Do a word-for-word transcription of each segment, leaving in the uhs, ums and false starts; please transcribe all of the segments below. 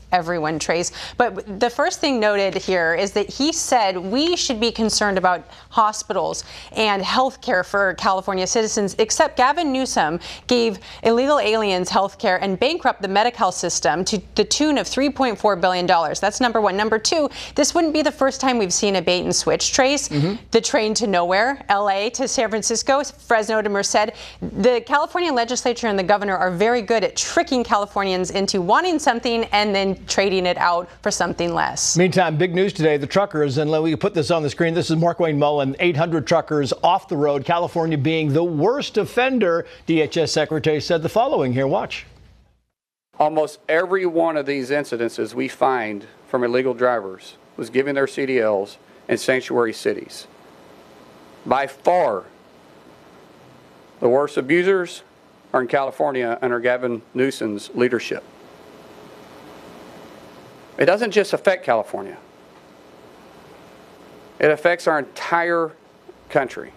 everyone, Trace. But the first thing noted here is that he said we should be concerned about hospitals and health care for California citizens, except Gavin Newsom gave illegal aliens health care and bankrupt the Medi-Cal system to the tune of three point four billion dollars. That's number one. Number two, this wouldn't be the first time we've seen a bait and switch, Trace. Mm-hmm. The train to nowhere, L A to San Francisco, Fresno to Merced. The California legislature and the governor are very good at tricking Californians into wanting something and then trading it out for something less. Meantime, big news today, the truckers, and we put this on the screen. This is Markwayne Mullin, eight hundred truckers off the road, California being the worst offender. D H S Secretary said the following here. Watch. Almost every one of these incidences we find from illegal drivers was giving their C D Ls in sanctuary cities. By far, the worst abusers are in California under Gavin Newsom's leadership. It doesn't just affect California. It affects our entire country.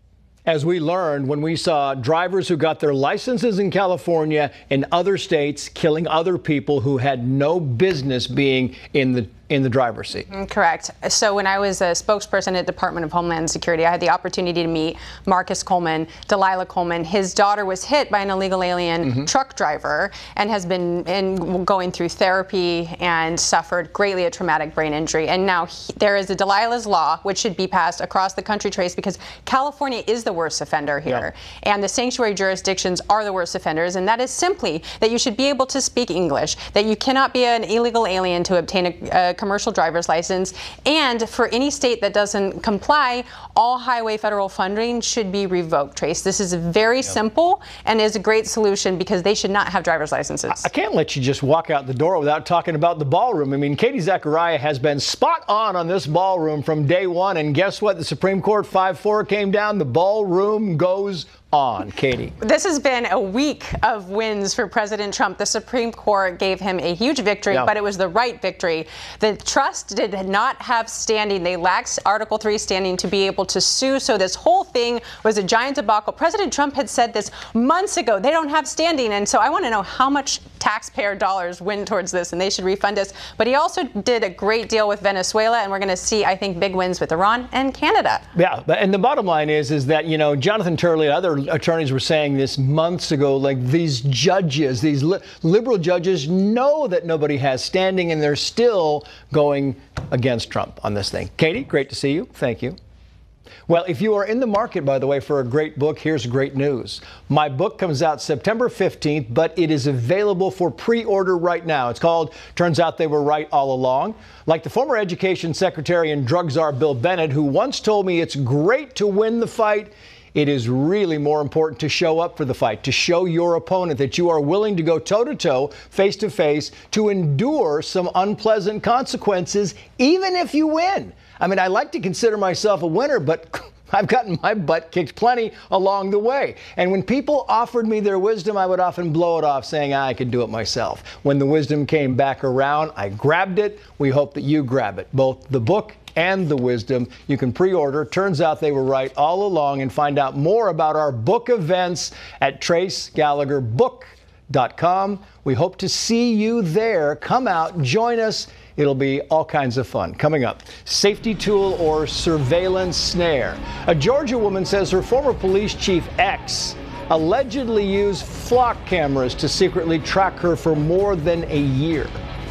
As we learned when we saw drivers who got their licenses in California and other states killing other people who had no business being in the in the driver's seat. Correct. So when I was a spokesperson at Department of Homeland Security, I had the opportunity to meet Marcus Coleman, Delilah Coleman. His daughter was hit by an illegal alien mm-hmm. truck driver and has been in, going through therapy and suffered greatly a traumatic brain injury. And now he, there is a Delilah's Law, which should be passed across the country, Trace, because California is the worst offender here. Yeah. And the sanctuary jurisdictions are the worst offenders. And that is simply that you should be able to speak English, that you cannot be an illegal alien to obtain a, a commercial driver's license, and for any state that doesn't comply, all highway federal funding should be revoked, Trace. This is very yep. simple and is a great solution because they should not have driver's licenses. I can't let you just walk out the door without talking about the ballroom. I mean, Katie Zachariah has been spot on on this ballroom from day one, and guess what? The Supreme Court five four came down. The ballroom goes on. Katie. This has been a week of wins for President Trump. The Supreme Court gave him a huge victory, yeah. but it was the right victory. The trust did not have standing. They lacked Article three standing to be able to sue. So this whole thing was a giant debacle. President Trump had said this months ago. They don't have standing. And so I want to know how much taxpayer dollars went towards this, and they should refund us. But he also did a great deal with Venezuela, and we're going to see, I think, big wins with Iran and Canada. Yeah, and the bottom line is, is that, you know, Jonathan Turley, other attorneys were saying this months ago, like these judges, these li- liberal judges know that nobody has standing, and they're still going against Trump on this thing. Katie, great to see you. Thank you. Well, if you are in the market, by the way, for a great book, here's great news. My book comes out September fifteenth, but it is available for pre-order right now. It's called Turns Out They Were Right All Along. Like the former Education Secretary and drug czar Bill Bennett, who once told me it's great to win the fight, it is really more important to show up for the fight, to show your opponent that you are willing to go toe-to-toe, face-to-face, to endure some unpleasant consequences, even if you win. I mean, I like to consider myself a winner, but I've gotten my butt kicked plenty along the way. And when people offered me their wisdom, I would often blow it off saying, ah, I could do it myself. When the wisdom came back around, I grabbed it. We hope that you grab it, both the book and the wisdom. You can pre-order. Turns Out They Were Right All Along, and find out more about our book events at trace gallagher book dot com. We hope to see you there. Come out, join us. It'll be all kinds of fun. Coming up, safety tool or surveillance snare. A Georgia woman says her former police chief X allegedly used flock cameras to secretly track her for more than a year.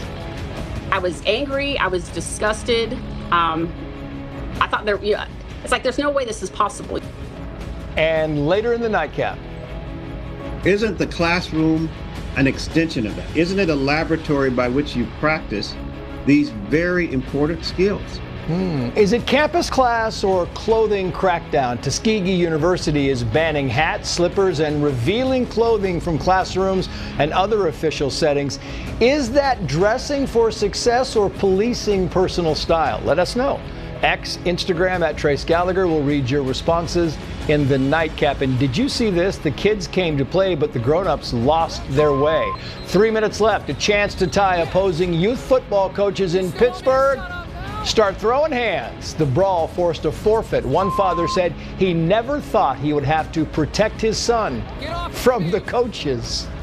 I was angry. I was disgusted. Um, I thought there, you know, it's like there's no way this is possible. And later in the nightcap. Isn't the classroom an extension of that? Isn't it a laboratory by which you practice these very important skills? Hmm. Is it campus class or clothing crackdown? Tuskegee University is banning hats, slippers, and revealing clothing from classrooms and other official settings. Is that dressing for success or policing personal style? Let us know. X, Instagram at Trace Gallagher. Will read your responses in the nightcap. And did you see this? The kids came to play, but the grown-ups lost their way. Three minutes left. A chance to tie opposing youth football coaches in Pittsburgh. Start throwing hands. The brawl forced a forfeit. One father said he never thought he would have to protect his son from the coaches.